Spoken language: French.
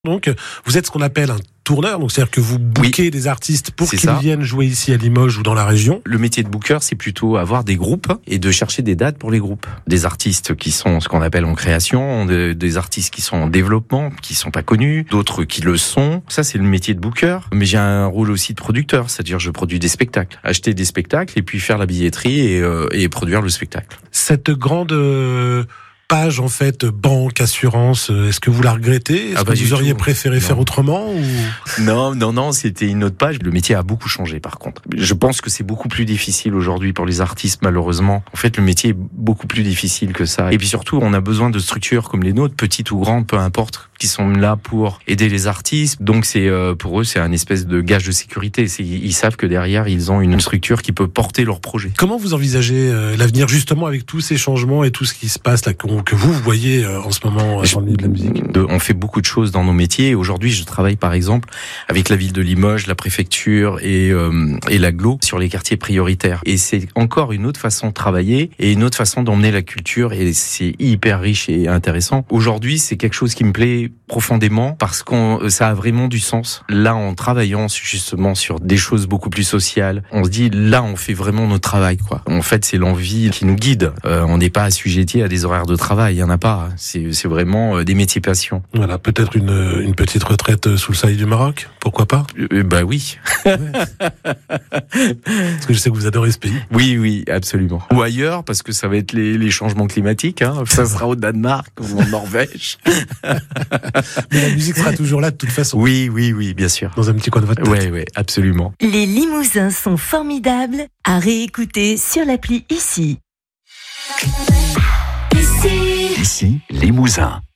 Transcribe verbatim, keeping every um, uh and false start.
Donc, vous êtes ce qu'on appelle un tourneur, donc c'est-à-dire que vous bookez oui. des artistes pour qu'ils ça. viennent jouer ici à Limoges ou dans la région. Le métier de booker, c'est plutôt avoir des groupes et de chercher des dates pour les groupes. Des artistes qui sont ce qu'on appelle en création, de, des artistes qui sont en développement, qui sont pas connus, d'autres qui le sont. Ça, c'est le métier de booker. Mais j'ai un rôle aussi de producteur, c'est-à-dire je produis des spectacles. Acheter des spectacles et puis faire la billetterie et, euh, et produire le spectacle. Cette grande... Euh... page en fait banque, assurance, est-ce que vous la regrettez? Est-ce ah bah que vous auriez tout. préféré non. faire autrement ou... Non, non, non, c'était une autre page. Le métier a beaucoup changé par contre. Je pense que c'est beaucoup plus difficile aujourd'hui pour les artistes malheureusement. En fait, le métier est beaucoup plus difficile que ça. Et puis surtout, on a besoin de structures comme les nôtres, petites ou grandes, peu importe, qui sont là pour aider les artistes. Donc c'est euh, pour eux, c'est un espèce de gage de sécurité. C'est, ils savent que derrière, ils ont une structure qui peut porter leur projet. Comment vous envisagez euh, l'avenir justement avec tous ces changements et tout ce qui se passe là, qu'on que vous voyez euh, en ce moment dans le milieu de la musique? de, On fait beaucoup de choses dans nos métiers. Aujourd'hui, je travaille par exemple avec la ville de Limoges, la préfecture et, euh, et l'agglo sur les quartiers prioritaires. Et c'est encore une autre façon de travailler et une autre façon d'emmener la culture et c'est hyper riche et intéressant. Aujourd'hui, c'est quelque chose qui me plaît profondément parce que ça a vraiment du sens. Là, en travaillant justement sur des choses beaucoup plus sociales, on se dit là, on fait vraiment notre travail, quoi. En fait, c'est l'envie qui nous guide. Euh, on n'est pas assujetti à des horaires de travail. Il y en a pas. C'est, c'est vraiment des métiers passion. Voilà, peut-être une, une petite retraite sous le soleil du Maroc. Pourquoi pas? euh, Bah oui. Ouais. Parce que je sais que vous adorez ce pays. Oui, oui, absolument. Ou ailleurs, parce que ça va être les, les changements climatiques. Hein. Ça sera au Danemark ou en Norvège. Mais la musique sera toujours là de toute façon. Oui, oui, oui, bien sûr. Dans un petit coin de votre tête. Oui, oui, absolument. Les Limousins sont formidables à réécouter sur l'appli Ici. Ici, Limousin.